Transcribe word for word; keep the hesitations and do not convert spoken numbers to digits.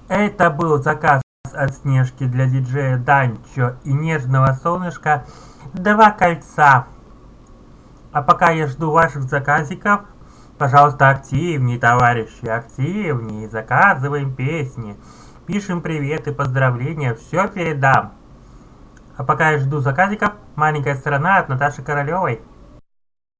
Это был заказ от Снежки для диджея Данчо и Нежного Солнышка два кольца. А пока я жду ваших заказиков, пожалуйста, активнее, товарищи, активнее. Заказываем песни, пишем привет и поздравления, все передам. А пока я жду заказиков, маленькая страна от Наташи Королевой.